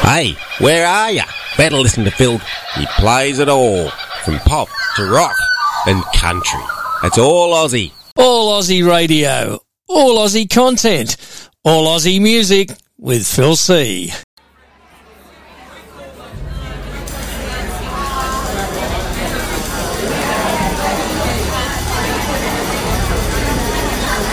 Hey, where are ya? Better listen to Phil. He plays it all, from pop to rock and country. It's all Aussie. All Aussie radio, all Aussie content, all Aussie music with Phil C.